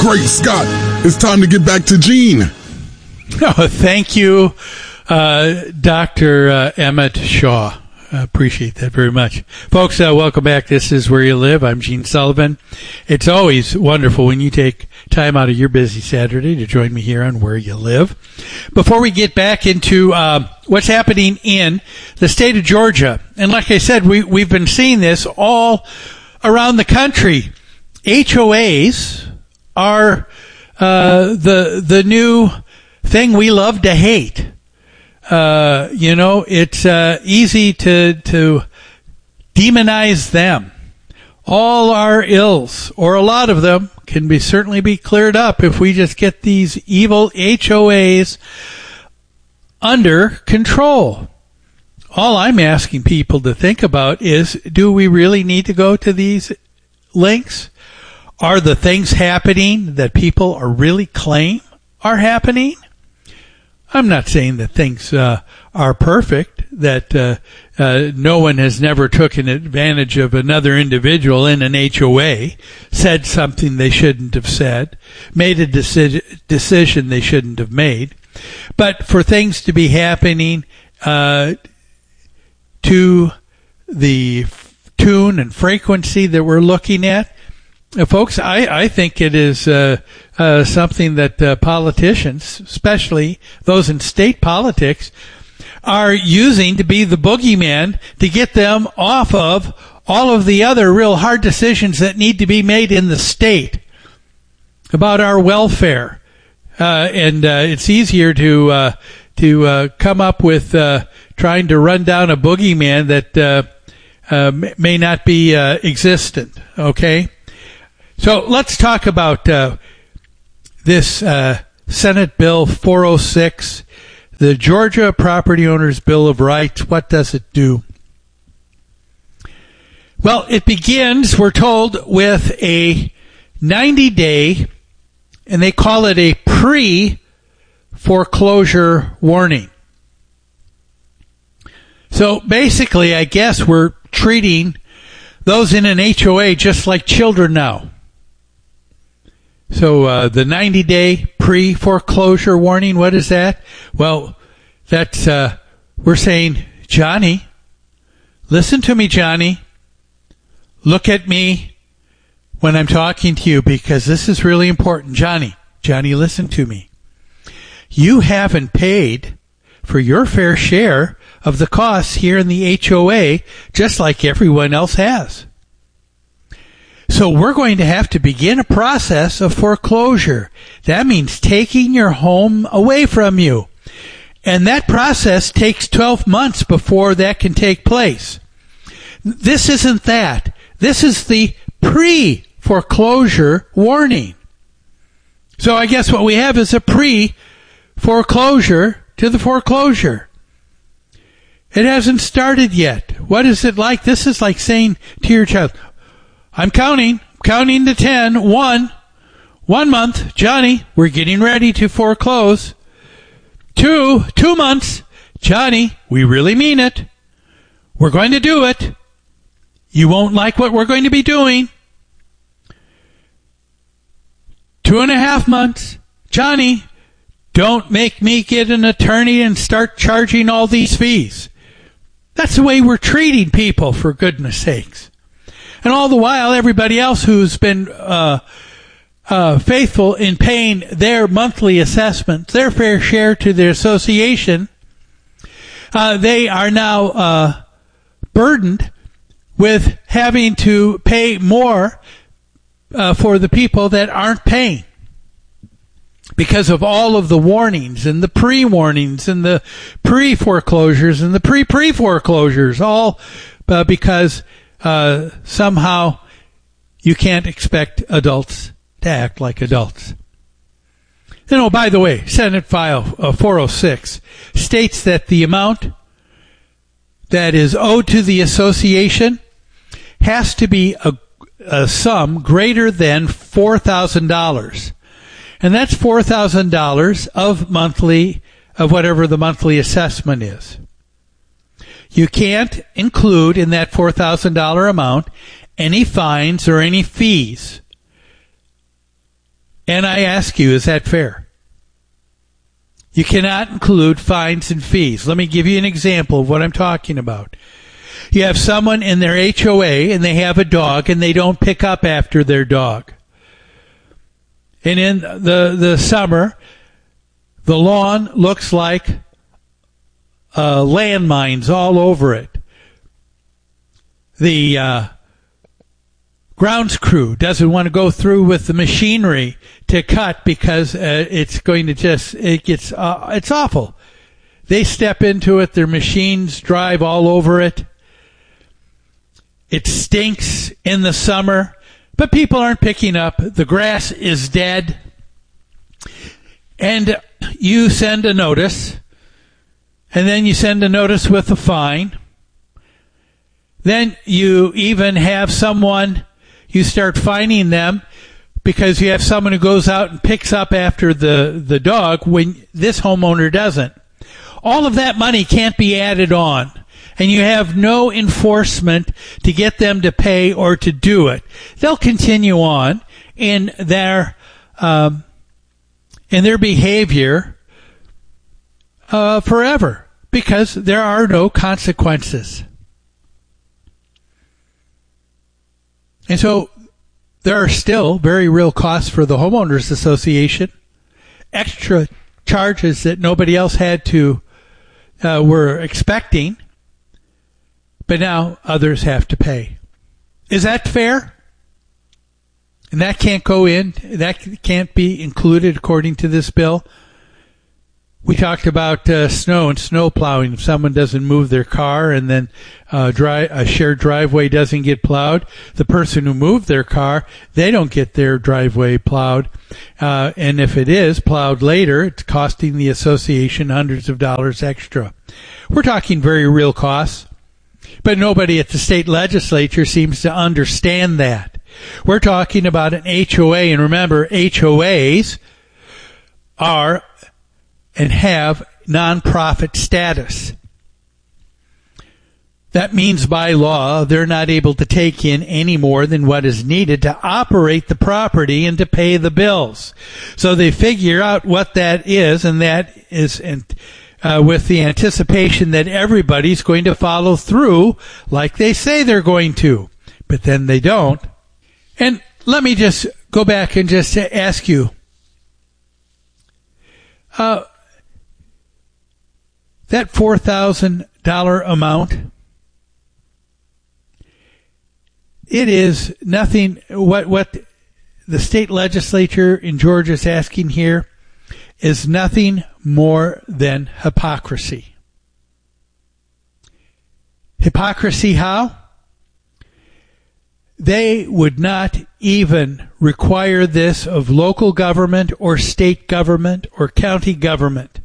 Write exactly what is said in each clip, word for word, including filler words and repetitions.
Great Scott, it's time to get back to Gene. Oh, thank you, uh, Doctor Uh, Emmett Shaw. I appreciate that very much. Folks, uh, welcome back. This is Where You Live. I'm Gene Sullivan. It's always wonderful when you take time out of your busy Saturday to join me here on Where You Live. Before we get back into uh, what's happening in the state of Georgia, and like I said, we, we've been seeing this all around the country. H O As are uh, the the new thing we love to hate. Uh, you know, it's uh, easy to to demonize them. All our ills, or a lot of them, can be certainly be cleared up if we just get these evil H O As under control. All I'm asking people to think about is, do we really need to go to these links? Are the things happening that people are really claim are happening? I'm not saying that things uh, are perfect, that uh, uh, no one has never taken advantage of another individual in an H O A, said something they shouldn't have said, made a deci- decision they shouldn't have made. But for things to be happening uh, to the tune and frequency that we're looking at, Uh, folks, I, I think it is uh, uh, something that uh, politicians, especially those in state politics, are using to be the boogeyman to get them off of all of the other real hard decisions that need to be made in the state about our welfare. Uh, and uh, it's easier to uh, to uh, come up with uh, trying to run down a boogeyman that uh, uh, may not be uh, existent, okay? So let's talk about uh, this uh, Senate Bill four oh six, the Georgia Property Owners Bill of Rights. What does it do? Well, it begins, we're told, with a ninety-day, and they call it a pre-foreclosure warning. So basically, I guess we're treating those in an H O A just like children now. So uh, the ninety-day pre-foreclosure warning, what is that? Well, that's uh, we're saying, Johnny, listen to me, Johnny. Look at me when I'm talking to you, because this is really important. Johnny, Johnny, listen to me. You haven't paid for your fair share of the costs here in the H O A, just like everyone else has. So we're going to have to begin a process of foreclosure. That means taking your home away from you. And that process takes twelve months before that can take place. This isn't that. This is the pre-foreclosure warning. So I guess what we have is a pre-foreclosure to the foreclosure. It hasn't started yet. What is it like? This is like saying to your child, I'm counting, counting to ten, one, one month, Johnny, we're getting ready to foreclose. Two, two months, Johnny, we really mean it. We're going to do it. You won't like what we're going to be doing. Two and a half months, Johnny, don't make me get an attorney and start charging all these fees. That's the way we're treating people, for goodness sakes. And all the while, everybody else who's been uh, uh, faithful in paying their monthly assessment, their fair share to the association, uh, they are now uh, burdened with having to pay more uh, for the people that aren't paying, because of all of the warnings and the pre-warnings and the pre-foreclosures and the pre-pre-foreclosures, all uh, because Uh, somehow you can't expect adults to act like adults. And oh, by the way, Senate File uh, four oh six states that the amount that is owed to the association has to be a, a sum greater than four thousand dollars. And that's four thousand dollars of monthly, of whatever the monthly assessment is. You can't include in that four thousand dollars amount any fines or any fees And I ask you, is that fair? You cannot include fines and fees. Let me give you an example of what I'm talking about. You have someone in their H O A and they have a dog and they don't pick up after their dog. And in the, the summer, the lawn looks like uh, landmines all over it. The uh, grounds crew doesn't want to go through with the machinery to cut because uh, it's going to just, it gets, uh, it's awful. They step into it, their machines drive all over it. It stinks in the summer, but people aren't picking up. The grass is dead. And you send a notice, and then you send a notice with a fine. Then you even have someone, you start fining them because you have someone who goes out and picks up after the, the dog when this homeowner doesn't. All of that money can't be added on, and you have no enforcement to get them to pay or to do it. They'll continue on in their um, in their behavior uh, forever because there are no consequences. And so there are still very real costs for the homeowners association, extra charges that nobody else had to uh, were expecting, but now others have to pay. Is that fair? And that can't go in, that can't be included according to this bill. We talked about uh, snow and snow plowing. If someone doesn't move their car and then uh, dry, a shared driveway doesn't get plowed, the person who moved their car, they don't get their driveway plowed. Uh, and if it is plowed later, it's costing the association hundreds of dollars extra. We're talking very real costs, but nobody at the state legislature seems to understand that. We're talking about an H O A, and remember, H O As are and have nonprofit status. That means by law they're not able to take in any more than what is needed to operate the property and to pay the bills. So they figure out what that is, and that is uh, with the anticipation that everybody's going to follow through like they say they're going to, but then they don't. And let me just go back and just ask you, uh, that four thousand dollars amount, it is nothing. What what the state legislature in Georgia is asking here is nothing more than hypocrisy. Hypocrisy how? They would not even require this of local government or state government or county government.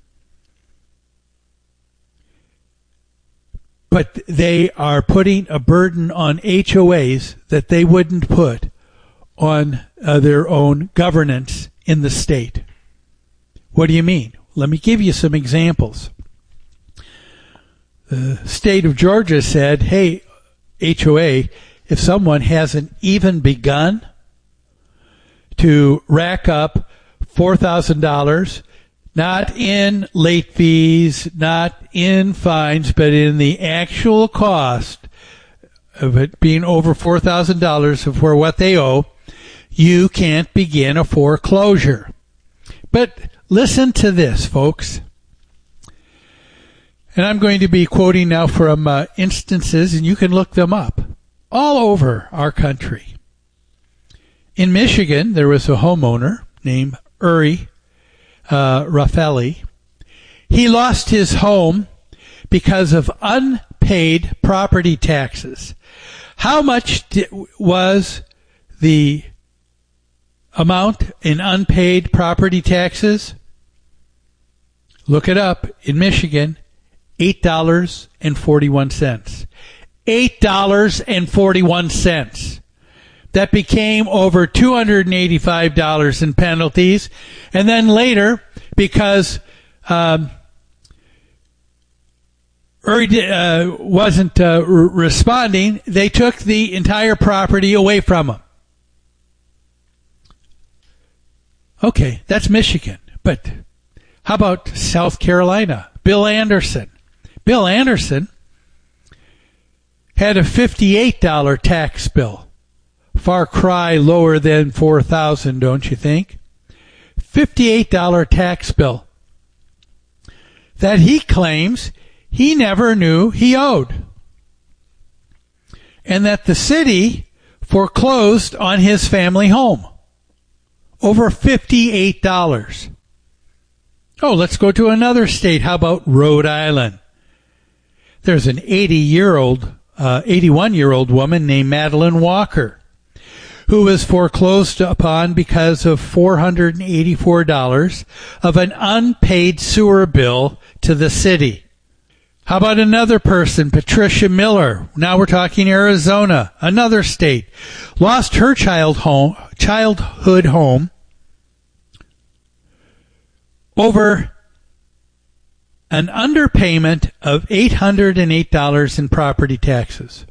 But they are putting a burden on H O As that they wouldn't put on uh, their own governance in the state. What do you mean? Let me give you some examples. The state of Georgia said, hey, H O A, if someone hasn't even begun to rack up four thousand dollars, not in late fees, not in fines, but in the actual cost of it being over four thousand dollars for what they owe, you can't begin a foreclosure. But listen to this, folks. And I'm going to be quoting now from uh, instances, and you can look them up, all over our country. In Michigan, there was a homeowner named Uri Uh, Raffelli. He lost his home because of unpaid property taxes. How much di- was the amount in unpaid property taxes? Look it up. In Michigan, eight dollars and forty-one cents. eight dollars and forty-one cents. That became over two hundred eighty-five dollars in penalties. And then later, because um, Uri uh, wasn't uh, re- responding, they took the entire property away from him. Okay, that's Michigan. But how about South Carolina? Bill Anderson. Bill Anderson had a fifty-eight dollars tax bill. Far cry lower than four thousand dollars, don't you think? fifty-eight dollars tax bill that he claims he never knew he owed. And that the city foreclosed on his family home. Over fifty-eight dollars. Oh, let's go to another state. How about Rhode Island? There's an eighty-year-old, uh, eighty-one-year-old woman named Madeline Walker, who was foreclosed upon because of four hundred eighty-four dollars of an unpaid sewer bill to the city. How about another person, Patricia Miller? Now we're talking Arizona, another state. Lost her child home, childhood home over an underpayment of eight hundred eight dollars in property taxes.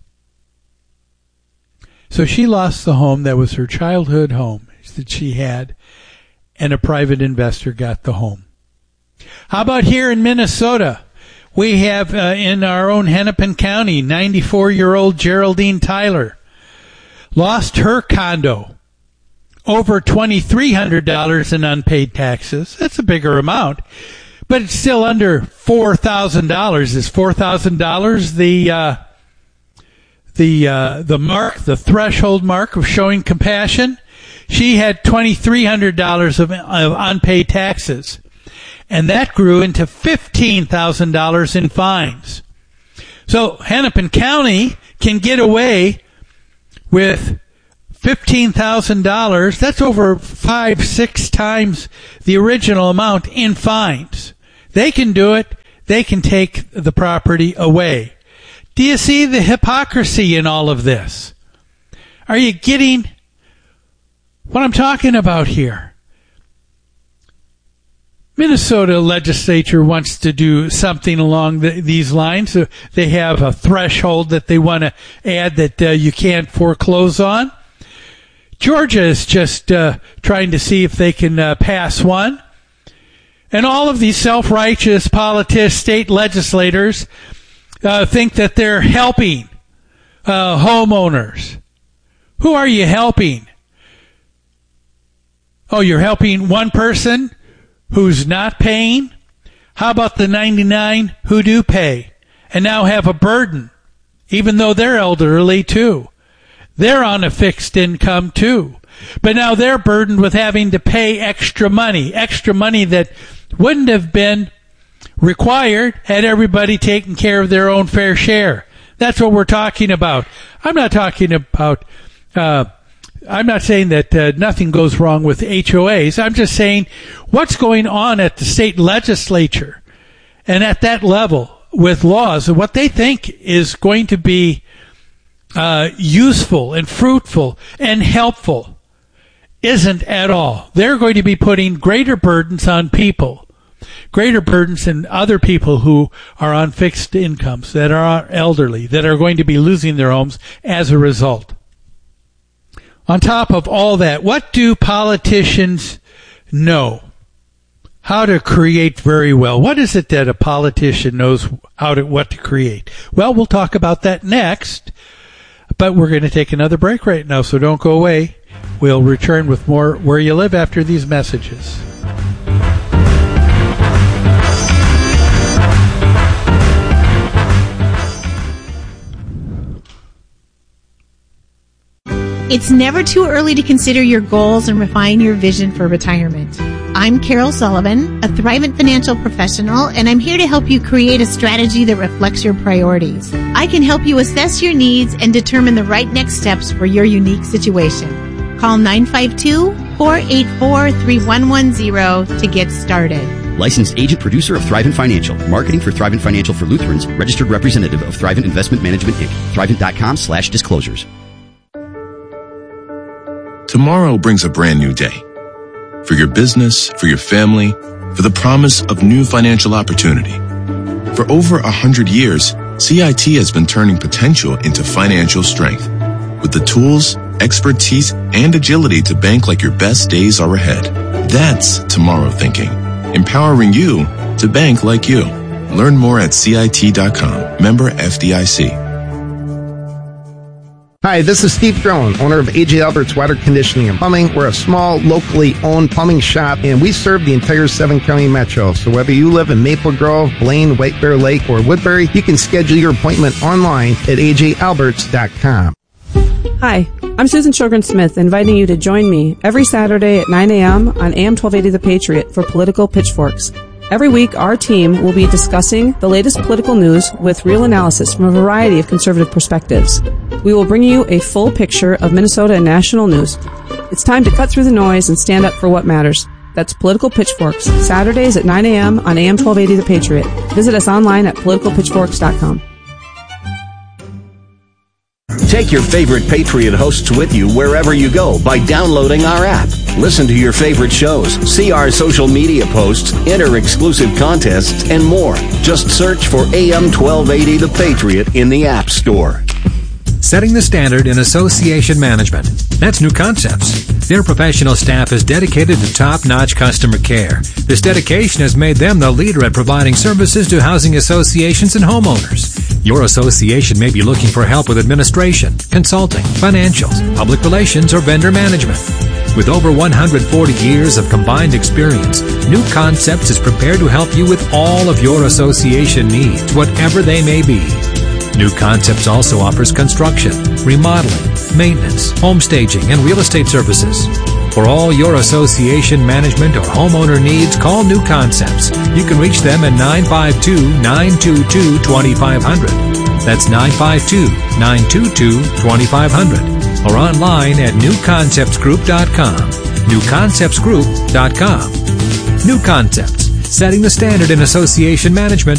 So she lost the home that was her childhood home that she had, and a private investor got the home. How about here in Minnesota? We have uh, in our own Hennepin County, ninety-four-year-old Geraldine Tyler lost her condo, over twenty-three hundred dollars in unpaid taxes. That's a bigger amount, but it's still under four thousand dollars. Is four thousand dollars the uh, the uh, the mark, the threshold mark of showing compassion? She had twenty-three hundred dollars of, of unpaid taxes. And that grew into fifteen thousand dollars in fines. So Hennepin County can get away with fifteen thousand dollars. That's over five, six times the original amount in fines. They can do it. They can take the property away. Do you see the hypocrisy in all of this? Are you getting what I'm talking about here? Minnesota legislature wants to do something along the, these lines. So they have a threshold that they want to add that uh, you can't foreclose on. Georgia is just uh, trying to see if they can uh, pass one. And all of these self-righteous politicians, state legislators, uh, think that they're helping uh, homeowners. Who are you helping? Oh, you're helping one person who's not paying? How about the ninety-nine who do pay and now have a burden, even though they're elderly too? They're on a fixed income too. But now they're burdened with having to pay extra money, extra money that wouldn't have been required had everybody taken care of their own fair share. That's what we're talking about. I'm not talking about uh I'm not saying that uh, nothing goes wrong with H O As. I'm just saying what's going on at the state legislature and at that level with laws and what they think is going to be uh, useful and fruitful and helpful isn't at all. They're going to be putting greater burdens on people, greater burdens than other people who are on fixed incomes, that are elderly, that are going to be losing their homes as a result. On top of all that, what do politicians know how to create very well? What is it that a politician knows how to, what to create? Well, we'll talk about that next, but we're going to take another break right now, so don't go away. We'll return with more Where You Live after these messages. It's never too early to consider your goals and refine your vision for retirement. I'm Carol Sullivan, a Thrivent financial professional, and I'm here to help you create a strategy that reflects your priorities. I can help you assess your needs and determine the right next steps for your unique situation. Call nine five two, four eight four, three one one zero to get started. Licensed agent producer of Thrivent Financial. Marketing for Thrivent Financial for Lutherans. Registered representative of Thrivent Investment Management, Incorporated. Thrivent.com slash disclosures. Tomorrow brings a brand new day. For your business, for your family, for the promise of new financial opportunity. For over a hundred years, C I T has been turning potential into financial strength. With the tools, expertise, and agility to bank like your best days are ahead. That's tomorrow thinking, empowering you to bank like you. Learn more at C I T dot com. Member F D I C. Hi, this is Steve Drone, owner of A J Albert's Water Conditioning and Plumbing. We're a small, locally owned plumbing shop, and we serve the entire seven-county metro. So whether you live in Maple Grove, Blaine, White Bear Lake, or Woodbury, you can schedule your appointment online at A J Alberts dot com. Hi, I'm Susan Sjogren-Smith, inviting you to join me every Saturday at nine a.m. on A M twelve eighty The Patriot for Political Pitchforks. Every week, our team will be discussing the latest political news with real analysis from a variety of conservative perspectives. We will bring you a full picture of Minnesota and national news. It's time to cut through the noise and stand up for what matters. That's Political Pitchforks, Saturdays at nine a.m. on A M twelve eighty The Patriot. Visit us online at political pitchforks dot com. Take your favorite Patriot hosts with you wherever you go by downloading our app. Listen to your favorite shows, see our social media posts, enter exclusive contests, and more. Just search for A M twelve eighty The Patriot in the App Store. Setting the standard in association management. That's New Concepts. Their professional staff is dedicated to top-notch customer care. This dedication has made them the leader at providing services to housing associations and homeowners. Your association may be looking for help with administration, consulting, financials, public relations, or vendor management. With over one hundred forty years of combined experience, New Concepts is prepared to help you with all of your association needs, whatever they may be. New Concepts also offers construction, remodeling, maintenance, home staging, and real estate services. For all your association management or homeowner needs, call New Concepts. You can reach them at nine five two, nine two two, two five zero zero. That's nine five two, nine two two, two five zero zero. Or online at new concepts group dot com. new concepts group dot com. New Concepts, setting the standard in association management.